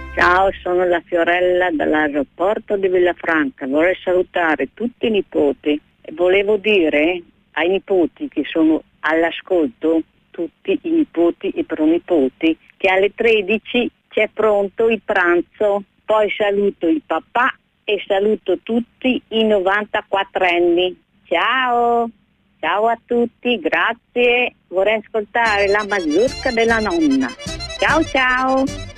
Ciao, sono la Fiorella dall'aeroporto di Villafranca. Vorrei salutare tutti i nipoti e volevo dire ai nipoti che sono all'ascolto, tutti i nipoti e pronipoti, che alle 13 c'è pronto il pranzo. Poi saluto il papà e saluto tutti i 94 anni. Ciao! Ciao a tutti, grazie. Vorrei ascoltare la mazurka della nonna. Ciao ciao!